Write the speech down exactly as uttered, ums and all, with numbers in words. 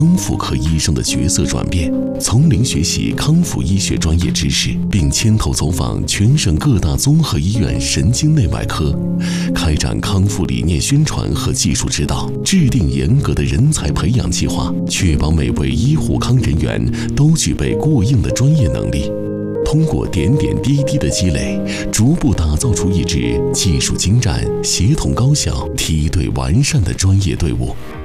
康复科医生的角色转变，从零学习康复医学专业知识，并牵头走访全省各大综合医院神经内外科，开展康复理念宣传和技术指导，制定严格的人才培养计划，确保每位医护康人员都具备过硬的专业能力。通过点点滴滴的积累，逐步打造出一支技术精湛、协同高效、梯队完善的专业队伍。